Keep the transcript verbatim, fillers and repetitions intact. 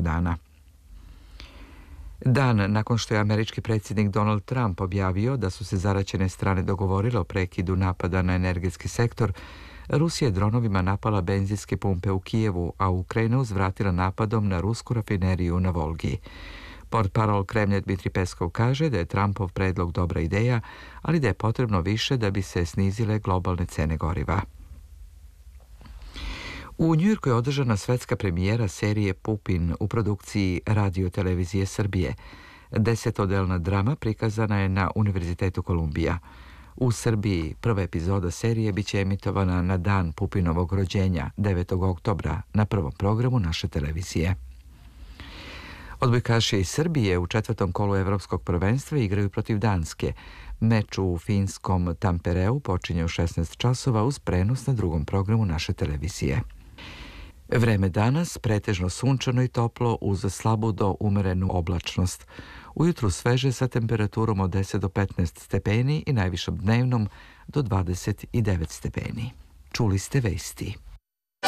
dana. Dan nakon što je američki predsjednik Donald Trump objavio da su se zaraćene strane dogovorile o prekidu napada na energetski sektor, Rusija je dronovima napala benzinske pumpe u Kijevu, a Ukrajina uzvratila napadom na rusku rafineriju na Volgi. Portparol Kremlja Dmitrij Peskov kaže da je Trumpov predlog dobra ideja, ali da je potrebno više da bi se snizile globalne cene goriva. U Njujorku je održana svetska premijera serije Pupin u produkciji Radio televizije Srbije. Desetodelna drama prikazana je na Univerzitetu Kolumbija. U Srbiji prva epizoda serije biće emitovana na dan Pupinovog rođenja, devetog oktobra, na prvom programu naše televizije. Odbojkaši iz Srbije u četvrtom kolu Evropskog prvenstva igraju protiv Danske. Meč u finskom Tampereu počinje u šesnaest časova uz prenos na drugom programu naše televizije. Vreme danas pretežno sunčano i toplo uz slabu do umerenu oblačnost. Ujutru sveže sa temperaturom od deset do petnaest stepeni i najvišom dnevnom do dvadeset devet stepeni. Čuli ste vesti.